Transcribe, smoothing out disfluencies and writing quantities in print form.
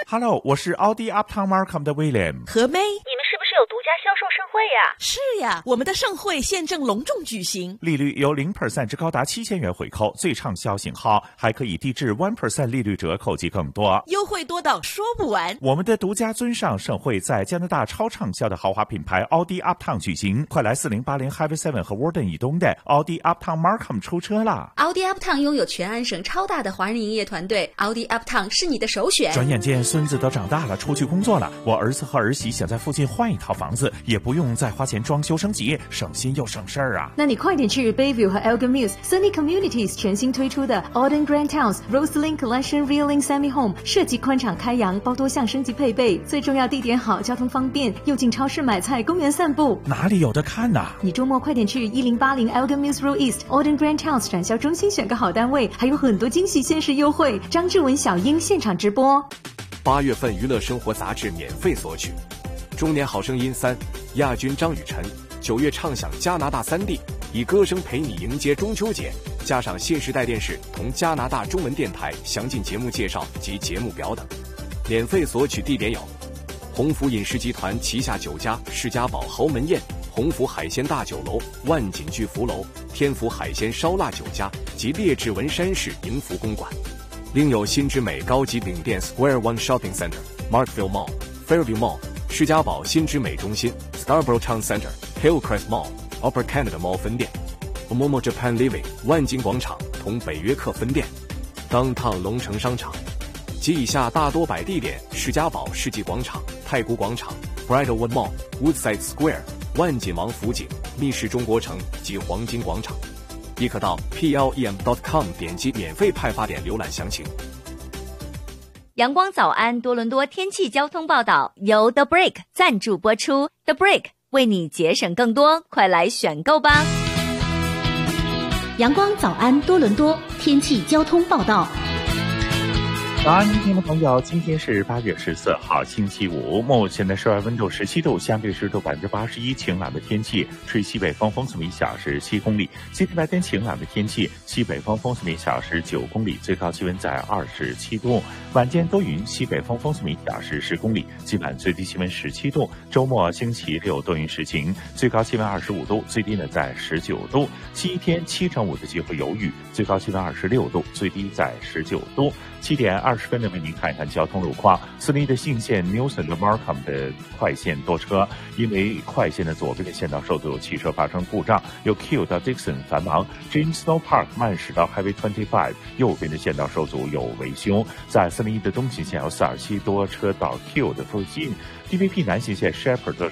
Hello， 我是奥迪 Uptown Markham 的 William。 何妹， 你们是不是有独家销售盛会呀？ 是呀，我们的盛会现正隆重举行， 利率由 0% 至高达7000元回扣，最畅销型号还可以低至 1% 利率折扣及更多， 优惠多到说不完。 我们的独家尊上盛会在加拿大超畅销的豪华品牌奥迪 Uptown 举行，快来4080 Highway 7和 Warden 以东的奥迪 Uptown Markham 出车啦！ 奥迪 Uptown 拥有全安省超大的华人营业团队，奥迪 Uptown 是你的首选。 转眼间孙子都长大了，出去工作了，我儿子和儿媳想在附近换一套房子，也不用再花钱装修升级，省心又省事儿啊！ 那你快点去 Bayview 和 Elgin Mills Sunny Communities 全新推出的 Auden Grand Towns Roseland Collection Realing Semi Home， 设计宽敞开扬，包多项升级配备，最重要地点好，交通方便，又进超市买菜，公园散步， 哪里有的看啊？ 你周末快点去1080 Elgin Mills Road East Auden Grand Towns 展销中心选个好单位，还有很多惊喜限时优惠。张志文、小英现场直播。 8月份娱乐生活杂志免费索取，中年好声音3亚军张雨晨，9月唱响加拿大3地，以歌声陪你迎接中秋节，加上新时代电视同加拿大中文电台详尽节目介绍及节目表等。免费索取地点有鸿福饮食集团旗下酒家世家堡豪门宴、鸿福海鲜大酒楼、万锦聚福楼、天福海鲜烧腊酒家及列治文山市迎福公馆。另有新之美高级饼店 Square One Shopping Center、Markville Mall、Fairview Mall、世家堡新之美中心、Scarborough Town Center、Hillcrest Mall、Upper Canada Mall 分店、Momo Japan Living 万金广场同北约克分店、Downtown 龙城商场及以下大多摆地点：世家堡世纪广场、太古广场、Bridalwood Mall、Woodside Square、万锦王府井、密室中国城及黄金广场。亦可到 plem.com 点击免费派发点浏览详情。 阳光早安多伦多天气交通报道由 The Break 赞助播出， The Break 为你节省更多，快来选购吧。 阳光早安多伦多天气交通报道。 早安，听众朋友，今天是8月14号，星期五，目前的室外温度17度，相对湿度81%，晴朗的天气，吹西北风，风速每小时7公里。今天白天晴朗的天气，西北风，风速每小时9公里，最高气温在27度。晚间多云，西北风，风速每小时10公里，今晚最低气温17度。周末星期六多云时晴，最高气温25度，最低呢在19度。星期天7成5的机会有雨，最高气温26度，最低在19度。7点20分呢，为您看一看交通路况。斯利的信线 Newson 和 Markham 的快线多车，因为快线的左边的线道受阻，汽车发生故障，由 Q 到 Dixon 繁忙 ，James Snow Park 慢驶到 Highway 25，右边的线道受阻有维修。在401的东行线有427多车到 Q 的附近 ，DVP 南行线 Shepherd